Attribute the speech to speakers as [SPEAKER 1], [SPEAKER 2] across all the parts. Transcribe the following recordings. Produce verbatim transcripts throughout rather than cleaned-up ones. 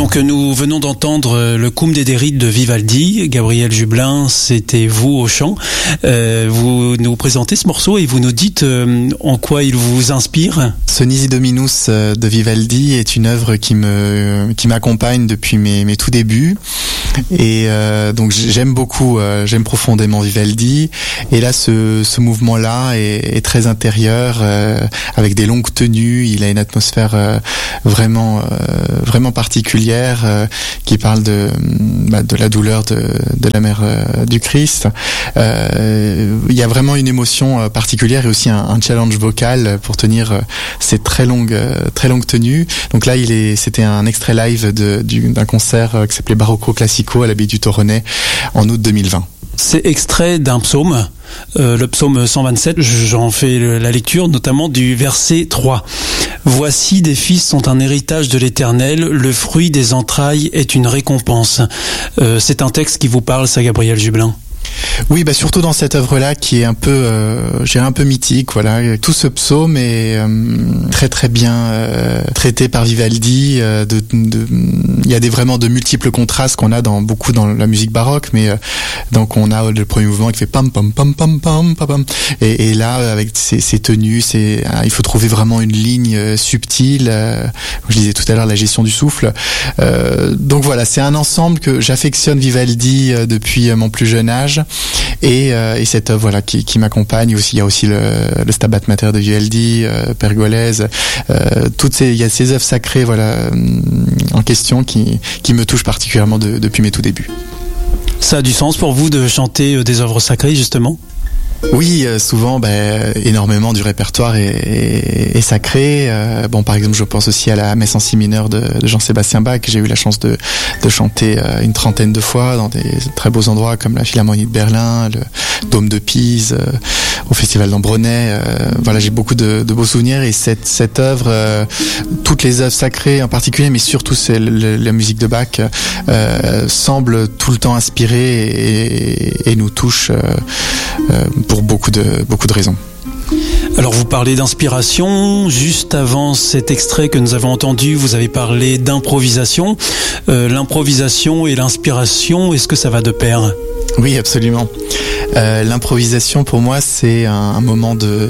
[SPEAKER 1] Donc nous venons d'entendre le Cum Dederit de Vivaldi. Gabriel Jublin, c'était vous au chant. Euh, vous nous présentez ce morceau et vous nous dites euh, en quoi il vous inspire.
[SPEAKER 2] Ce Nisi Dominus de Vivaldi est une œuvre qui me qui m'accompagne depuis mes, mes tout débuts. Et euh, donc j'aime beaucoup, euh, j'aime profondément Vivaldi. Et là, ce, ce mouvement-là est, est très intérieur, euh, avec des longues tenues. Il a une atmosphère euh, vraiment, euh, vraiment particulière, euh, qui parle de, bah, de la douleur de, de la mère euh, du Christ. Euh, il y a vraiment une émotion euh, particulière et aussi un, un challenge vocal pour tenir euh, ces très longues, euh, très longues tenues. Donc là, il est, c'était un extrait live de, du, d'un concert euh, qui s'appelait Barocco Classico à l'abbaye du Toronnet en août deux mille vingt.
[SPEAKER 1] C'est extrait d'un psaume, euh, le psaume cent vingt-sept, j'en fais la lecture, notamment du verset trois. « Voici des fils sont un héritage de l'Éternel, le fruit des entrailles est une récompense. Euh, » C'est un texte qui vous parle, ça, Gabriel Jublin?
[SPEAKER 2] Oui, bah surtout dans cette œuvre-là qui est un peu, euh, j'ai un peu mythique. Voilà, tout ce psaume est euh, très très bien euh, traité par Vivaldi. Euh, de, de, il y a des vraiment de multiples contrastes qu'on a dans beaucoup dans la musique baroque, mais euh, donc on a le premier mouvement qui fait pam pam pam pam pam pam pam, et, et là avec ces, ces tenues, c'est, il faut trouver vraiment une ligne euh, subtile. Euh, comme je disais tout à l'heure, la gestion du souffle. Euh, donc voilà, c'est un ensemble que j'affectionne Vivaldi euh, depuis euh, mon plus jeune âge. Et, euh, et cette œuvre voilà qui, qui m'accompagne aussi. Il y a aussi le, le Stabat Mater de Vivaldi, euh, Pergolèse, euh, toutes ces il y a ces œuvres sacrées voilà euh, en question qui qui me touchent particulièrement de, depuis mes tout débuts.
[SPEAKER 1] Ça a du sens pour vous de chanter des œuvres sacrées justement?
[SPEAKER 2] Oui, euh, souvent, bah, énormément du répertoire est, est, est sacré. Euh, bon, par exemple, je pense aussi à la Messe en si mineur de, de Jean-Sébastien Bach, que j'ai eu la chance de, de chanter euh, une trentaine de fois dans des très beaux endroits comme la Philharmonie de Berlin, le Dôme de Pise, euh, au Festival d'Ambronay. Euh, voilà, j'ai beaucoup de, de beaux souvenirs et cette, cette œuvre, euh, toutes les œuvres sacrées en particulier, mais surtout celle, le, la musique de Bach, euh, semble tout le temps inspirer et, et nous touche euh, euh, pour beaucoup de, beaucoup de raisons.
[SPEAKER 1] Alors vous parlez d'inspiration, juste avant cet extrait que nous avons entendu, vous avez parlé d'improvisation. Euh, l'improvisation et l'inspiration, est-ce que ça va de pair ?
[SPEAKER 2] Oui, absolument. Euh, l'improvisation, pour moi, c'est un, un moment de,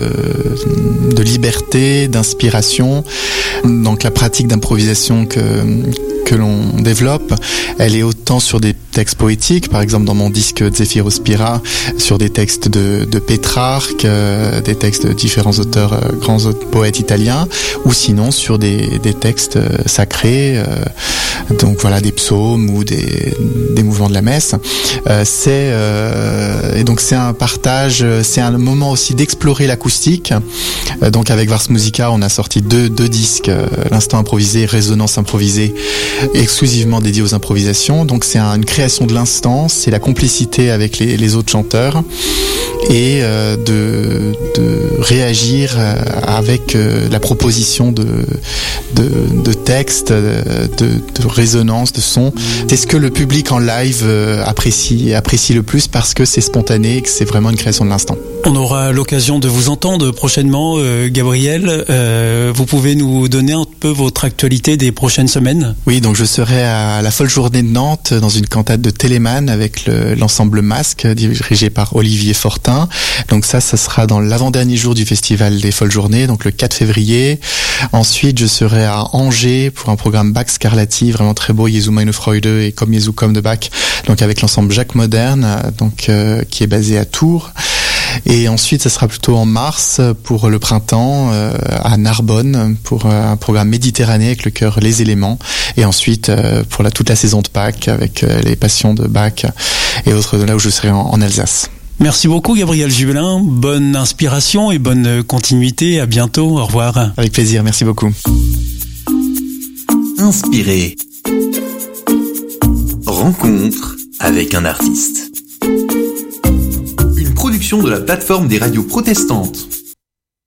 [SPEAKER 2] de liberté, d'inspiration. Donc la pratique d'improvisation que que l'on développe, elle est autant sur des textes poétiques, par exemple dans mon disque Zefiro Spira, sur des textes de, de Pétrarque, euh, des textes de différents auteurs, euh, grands poètes italiens, ou sinon sur des, des textes euh, sacrés, euh, donc voilà, des psaumes ou des, des mouvements de la messe. Euh, c'est euh, et donc c'est un partage, c'est un moment aussi d'explorer l'acoustique. Euh, donc avec Vars Musica, on a sorti deux, deux disques, euh, l'instant improvisé, résonance improvisée, exclusivement dédié aux improvisations. Donc c'est une création de l'instant, c'est la complicité avec les, les autres chanteurs et euh, de, de réagir euh, avec euh, la proposition de, de, de texte, de, de résonance, de son. C'est ce que le public en live euh, apprécie, apprécie le plus parce que c'est spontané et que c'est vraiment une création de l'instant.
[SPEAKER 1] On aura l'occasion de vous entendre prochainement, euh, Gabriel. Euh, vous pouvez nous donner un peu votre actualité des prochaines semaines ?
[SPEAKER 2] Oui, donc je serai à la Folle Journée de Nantes dans une cantate de Telemann avec le, l'ensemble Masque dirigé par Olivier Fortin. Donc ça, ça sera dans l'avant-dernier jour du festival des Folles Journées, donc le quatre février. Ensuite, je serai à Angers pour un programme Bach Scarlatti, vraiment très beau, Jesu meine Freude et Komm Jesu komm de Bach, donc avec l'ensemble Jacques Moderne, donc euh, qui est basé à Tours. Et ensuite, ça sera plutôt en mars pour le printemps euh, à Narbonne pour euh, un programme méditerranéen avec le chœur Les Éléments. Et ensuite euh, pour la, toute la saison de Pâques avec euh, les Passions de Bach et autres, là où je serai en, en Alsace.
[SPEAKER 1] Merci beaucoup Gabriel Jublin, bonne inspiration et bonne continuité, à bientôt, au revoir.
[SPEAKER 2] Avec plaisir, merci beaucoup.
[SPEAKER 3] Inspiré. Rencontre avec un artiste. Une production de la plateforme des radios protestantes.